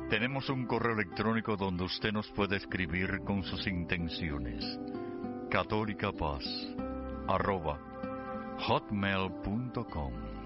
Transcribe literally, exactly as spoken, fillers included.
Tenemos un correo electrónico donde usted nos puede escribir con sus intenciones. católica paz arroba hotmail punto com.